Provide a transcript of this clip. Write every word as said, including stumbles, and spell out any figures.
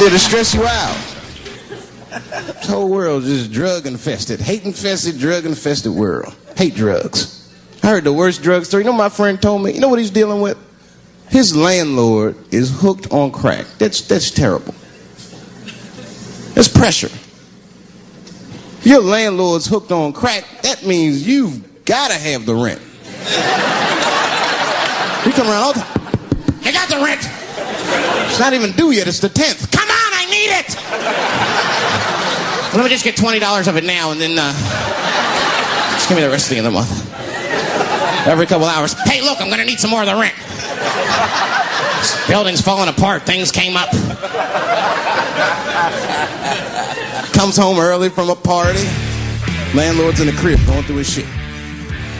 It'll stress you out. This whole world is just drug-infested. Hate-infested, drug-infested world. Hate drugs. I heard the worst drug story. You know what my friend told me? You know what he's dealing with? His landlord is hooked on crack. That's, that's terrible. That's pressure. If your landlord's hooked on crack, that means you've got to have the rent. You come around all the time. I got the rent. It's not even due yet. It's the tenth. Come on, I need it. Well, let me just get twenty dollars of it now, and then uh, just give me the rest of the other month. Every couple hours. Hey, look, I'm going to need some more of the rent. This building's falling apart. Things came up. Comes home early from a party. Landlord's in the crib going through his shit.